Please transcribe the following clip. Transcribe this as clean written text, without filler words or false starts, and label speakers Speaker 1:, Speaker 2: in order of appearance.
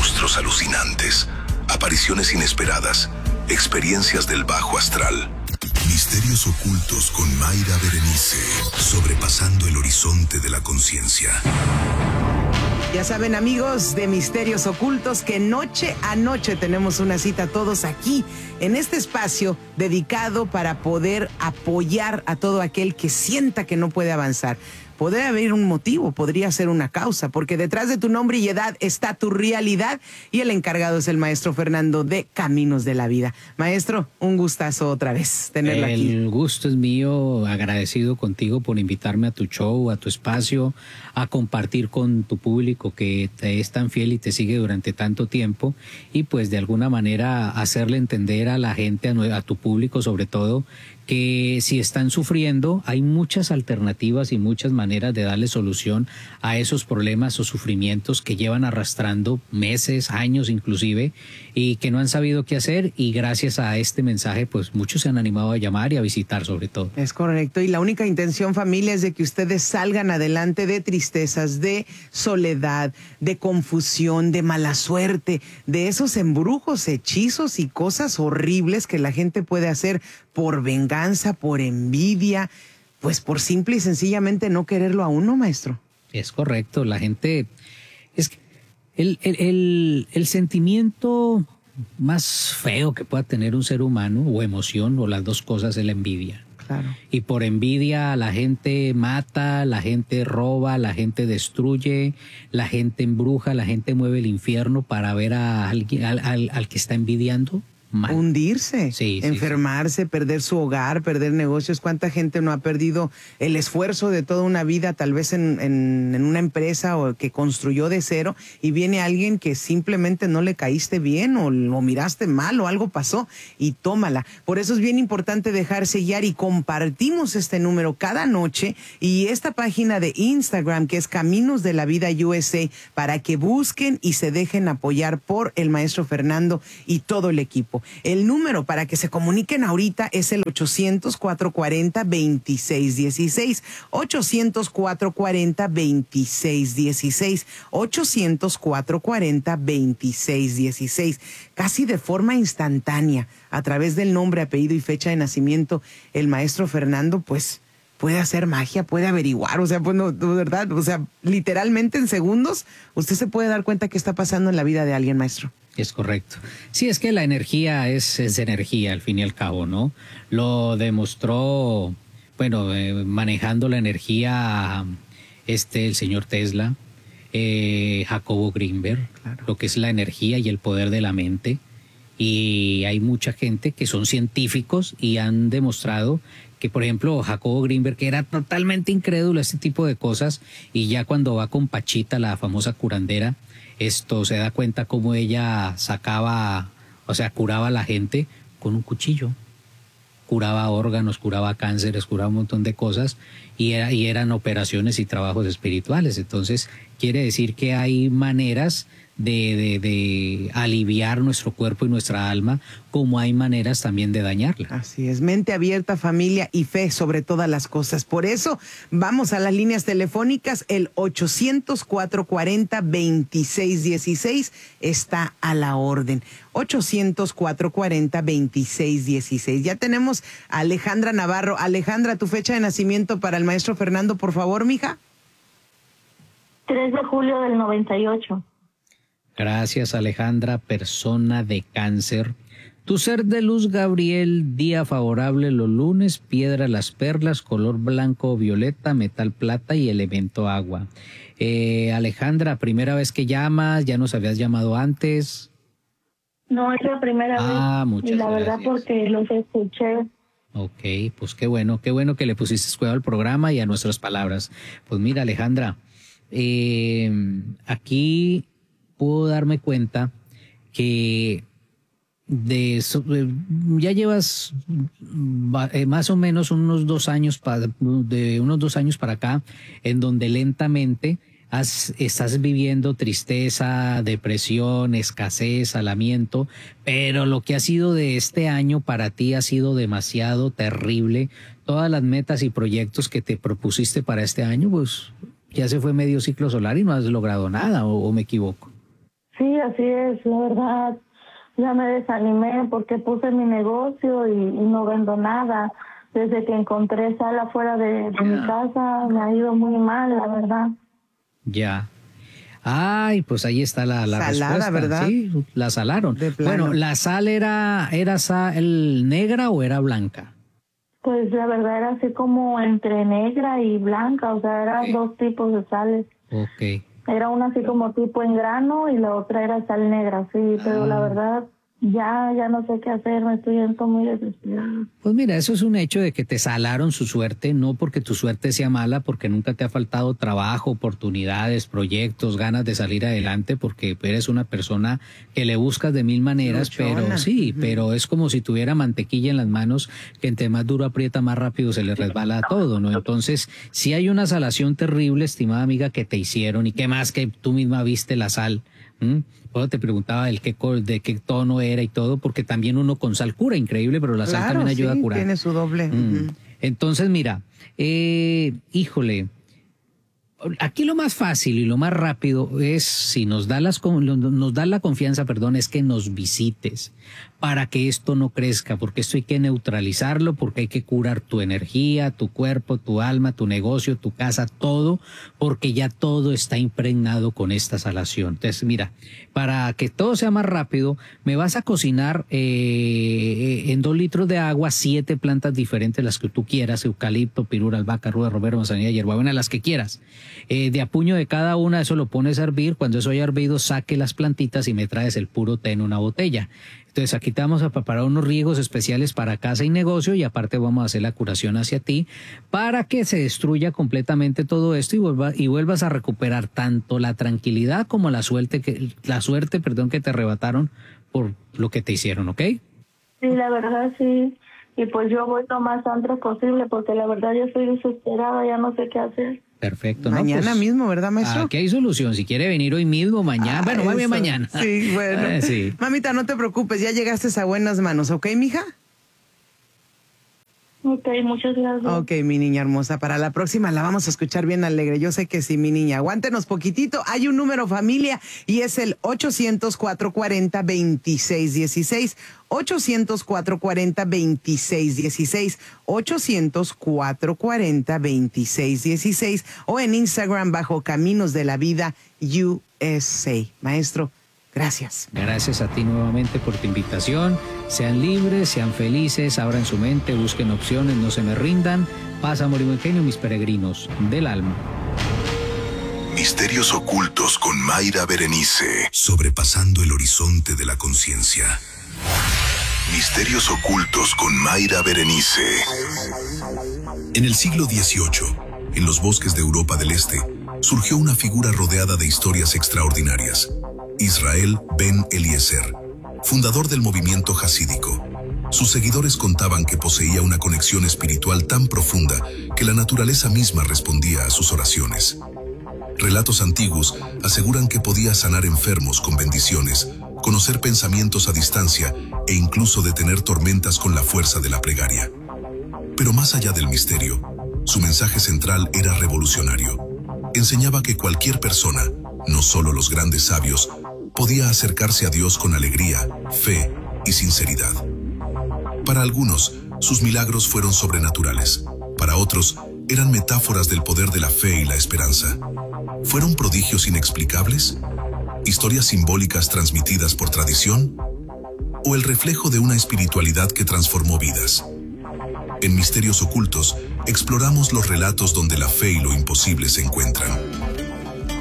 Speaker 1: monstruos alucinantes, apariciones inesperadas, experiencias del bajo astral. Misterios ocultos con Mayra Berenice, sobrepasando el horizonte de la conciencia.
Speaker 2: Ya saben, amigos de Misterios Ocultos, que noche a noche tenemos una cita todos aquí, en este espacio dedicado para poder apoyar a todo aquel que sienta que no puede avanzar. Podría haber un motivo, podría ser una causa, porque detrás de tu nombre y edad está tu realidad, y el encargado es el maestro Fernando de Caminos de la Vida. Maestro, un gustazo otra vez tenerlo aquí.
Speaker 3: El gusto es mío, agradecido contigo por invitarme a tu show, a tu espacio, a compartir con tu público que te es tan fiel y te sigue durante tanto tiempo, y pues de alguna manera hacerle entender a la gente, a tu público sobre todo, que si están sufriendo hay muchas alternativas y muchas maneras de darle solución a esos problemas o sufrimientos que llevan arrastrando meses, años inclusive, y que no han sabido qué hacer, y gracias a este mensaje pues muchos se han animado a llamar y a visitar sobre todo.
Speaker 2: Es correcto, y la única intención, familia, es de que ustedes salgan adelante de tristezas, de soledad, de confusión, de mala suerte, de esos embrujos, hechizos y cosas horribles que la gente puede hacer por venganza, por envidia, pues por simple y sencillamente no quererlo a uno, maestro.
Speaker 3: Es correcto, la gente, es que el sentimiento más feo que pueda tener un ser humano, o emoción, o las dos cosas, es la envidia.
Speaker 2: Claro.
Speaker 3: Y por envidia la gente mata, la gente roba, la gente destruye, la gente embruja, la gente mueve el infierno para ver a alguien, al que está envidiando mal.
Speaker 2: Hundirse,
Speaker 3: Sí,
Speaker 2: enfermarse, perder su hogar, perder negocios. ¿Cuánta gente no ha perdido el esfuerzo de toda una vida, tal vez en una empresa o que construyó de cero, y viene alguien que simplemente no le caíste bien o lo miraste mal o algo pasó y tómala? Por eso es bien importante dejarse guiar, y compartimos este número cada noche y esta página de Instagram que es Caminos de la Vida USA, para que busquen y se dejen apoyar por el maestro Fernando y todo el equipo. El número para que se comuniquen ahorita es el 800-440-2616. 800-440-2616. 800-440-2616. Casi de forma instantánea, a través del nombre, apellido y fecha de nacimiento, el maestro Fernando, pues, puede hacer magia, puede averiguar, o sea, pues no, de verdad, o sea, literalmente en segundos, usted se puede dar cuenta qué está pasando en la vida de alguien, maestro.
Speaker 3: Es correcto. Sí, es que la energía es energía al fin y al cabo, ¿no? Lo demostró, bueno, manejando la energía, el señor Tesla, Jacobo Greenberg, claro. Lo que es la energía y el poder de la mente. Y hay mucha gente que son científicos y han demostrado que, por ejemplo, Jacobo Greenberg, que era totalmente incrédulo a este tipo de cosas, y ya cuando va con Pachita, la famosa curandera, se da cuenta cómo ella sacaba, o sea, curaba a la gente con un cuchillo. Curaba órganos, curaba cánceres, curaba un montón de cosas, y eran operaciones y trabajos espirituales. Entonces, quiere decir que hay maneras de aliviar nuestro cuerpo y nuestra alma, como hay maneras también de dañarla.
Speaker 2: Así es, mente abierta, familia, y fe sobre todas las cosas. Por eso vamos a las líneas telefónicas. El 800-440-2616 está a la orden. 800-440-2616. Ya tenemos a Alejandra Navarro. Alejandra, tu fecha de nacimiento para el maestro Fernando, por favor, mija.
Speaker 4: 3 de julio del 98.
Speaker 3: Gracias, Alejandra, persona de Cáncer. Tu ser de luz, Gabriel, día favorable los lunes, piedra las perlas, color blanco o violeta, metal plata y elemento agua. Alejandra, primera vez que llamas, ¿ya nos habías llamado antes?
Speaker 4: No, es la primera vez.
Speaker 3: Muchas
Speaker 4: y la
Speaker 3: gracias.
Speaker 4: verdad, porque los escuché.
Speaker 3: Ok, pues qué bueno que le pusiste cuidado al programa y a nuestras palabras. Pues mira, Alejandra, aquí puedo darme cuenta que ya llevas más o menos unos 2 años para acá, en donde lentamente estás viviendo tristeza, depresión, escasez, alamiento, pero lo que ha sido de este año para ti ha sido demasiado terrible. Todas las metas y proyectos que te propusiste para este año, pues ya se fue medio ciclo solar y no has logrado nada, o me equivoco.
Speaker 4: Sí, así es, la verdad. Ya me desanimé porque puse mi negocio y no vendo nada. Desde que encontré sal afuera de mi casa, me ha ido muy mal, la verdad.
Speaker 3: Ya. Ay, pues ahí está la
Speaker 2: salada,
Speaker 3: respuesta,
Speaker 2: ¿verdad?
Speaker 3: Sí, la salaron. Bueno, ¿la sal era sal negra o era blanca?
Speaker 4: Pues la verdad era así como entre negra y blanca, o sea, eran dos tipos de sales.
Speaker 3: Ok.
Speaker 4: Era una así como tipo en grano y la otra era sal negra, sí, pero la verdad ya no sé qué hacer, me estoy siento muy desesperada.
Speaker 3: Pues mira, eso es un hecho de que te salaron su suerte, no porque tu suerte sea mala, porque nunca te ha faltado trabajo, oportunidades, proyectos, ganas de salir adelante, porque eres una persona que le buscas de mil maneras, luchona. Pero sí, pero es como si tuviera mantequilla en las manos, que entre más duro aprieta, más rápido se le resbala todo, ¿no? Entonces, si hay una salación terrible, estimada amiga, que te hicieron, y qué más que tú misma viste la sal. Bueno, te preguntaba de qué tono era y todo, porque también uno con sal cura, increíble, pero la sal también ayuda a curar.
Speaker 2: Tiene su doble.
Speaker 3: Entonces, mira, híjole, aquí lo más fácil y lo más rápido es, si nos da la confianza, es que nos visites para que esto no crezca, porque esto hay que neutralizarlo, porque hay que curar tu energía, tu cuerpo, tu alma, tu negocio, tu casa, todo, porque ya todo está impregnado con esta salación. Entonces, mira, para que todo sea más rápido, me vas a cocinar en 2 litros de agua 7 plantas diferentes, las que tú quieras: eucalipto, pirura, albahaca, ruda, romero, manzanilla, hierbabuena, las que quieras. De a puño de cada una, eso lo pones a hervir. Cuando eso haya hervido, saque las plantitas y me traes el puro té en una botella. Entonces aquí te vamos a preparar unos riegos especiales para casa y negocio, y aparte vamos a hacer la curación hacia ti para que se destruya completamente todo esto y vuelvas a recuperar tanto la tranquilidad como la suerte que te arrebataron por lo que te hicieron, ¿ok?
Speaker 4: Sí, la verdad sí. Y pues yo voy lo más antes posible porque la verdad yo estoy desesperada, ya no sé qué hacer.
Speaker 3: Perfecto.
Speaker 2: Mañana
Speaker 3: pues,
Speaker 2: mismo, ¿verdad, maestro?
Speaker 3: Aquí hay solución. Si quiere venir hoy mismo, mañana. Bueno, más bien mañana.
Speaker 2: Sí, bueno.
Speaker 3: Sí.
Speaker 2: Mamita, no te preocupes, ya llegaste a buenas manos, ¿ok, mija?
Speaker 4: Ok, muchas gracias.
Speaker 2: Ok, mi niña hermosa, para la próxima la vamos a escuchar bien alegre. Yo sé que sí, mi niña. Aguántenos poquitito. Hay un número, familia, y es el 800-440-2616. 800-440-2616. 800-440-2616. O en Instagram bajo Caminos de la Vida USA. Maestro, gracias.
Speaker 3: Gracias a ti nuevamente por tu invitación. Sean libres, sean felices, abran su mente, busquen opciones, no se me rindan. Paz, amor y buen genio, mis peregrinos del alma.
Speaker 1: Misterios ocultos con Mayra Berenice. Sobrepasando el horizonte de la conciencia. Misterios ocultos con Mayra Berenice. En el siglo XVIII, en los bosques de Europa del Este, surgió una figura rodeada de historias extraordinarias. Israel Ben Eliezer, fundador del movimiento jasídico. Sus seguidores contaban que poseía una conexión espiritual tan profunda que la naturaleza misma respondía a sus oraciones. Relatos antiguos aseguran que podía sanar enfermos con bendiciones, conocer pensamientos a distancia e incluso detener tormentas con la fuerza de la plegaria. Pero más allá del misterio, su mensaje central era revolucionario. Enseñaba que cualquier persona, no solo los grandes sabios, podía acercarse a Dios con alegría, fe y sinceridad. Para algunos, sus milagros fueron sobrenaturales. Para otros, eran metáforas del poder de la fe y la esperanza. ¿Fueron prodigios inexplicables? ¿Historias simbólicas transmitidas por tradición? ¿O el reflejo de una espiritualidad que transformó vidas? En Misterios Ocultos, exploramos los relatos donde la fe y lo imposible se encuentran.